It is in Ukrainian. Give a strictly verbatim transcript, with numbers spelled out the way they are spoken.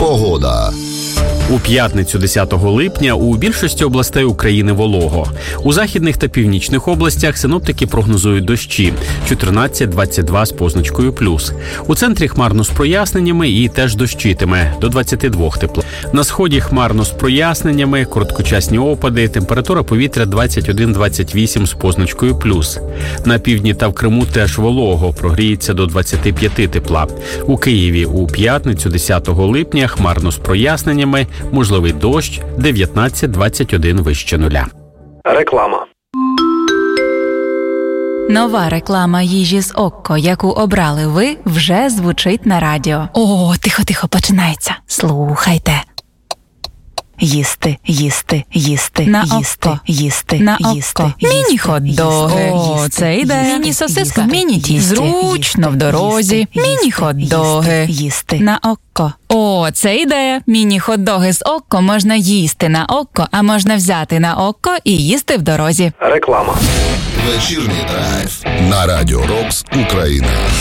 Погода. У п'ятницю десятого липня у більшості областей України волого. У західних та північних областях синоптики прогнозують дощі чотирнадцять двадцять два з позначкою плюс. У центрі хмарно з проясненнями і теж дощитиме до двадцять два тепла. На сході хмарно з проясненнями, короткочасні опади, температура повітря двадцять один двадцять вісім з позначкою плюс. На півдні та в Криму теж волого, прогріється до двадцять п'ять тепла. У Києві у п'ятницю десятого липня хмарно з проясненнями, можливий дощ дев'ятнадцять двадцять один вище нуля. Реклама. Нова реклама їжі з Окко, яку обрали ви, вже звучить на радіо. О, тихо-тихо, починається. Слухайте. Їсти, їсти, їсти, на їсти, Окко. їсти, на їсти, Окко. їсти, Міні-хот-доги. їсти, О, це йде. Міні-сосиска. Міні-тісті. Зручно в дорозі. Міні-хот-доги. Їсти. На Окко. О, це ідея. Міні-хот-доги з Окко можна їсти на Окко, а можна взяти на Окко і їсти в дорозі. Реклама. Вечірній драйв на Радіо Рокс Україна.